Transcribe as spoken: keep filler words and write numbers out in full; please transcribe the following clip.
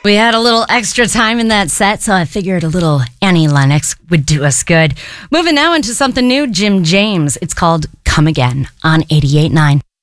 We had a little extra time in that set, so I figured a little Annie Lennox would do us good. Moving now into something new, Jim James. It's called Come Again on eighty-eight point nine.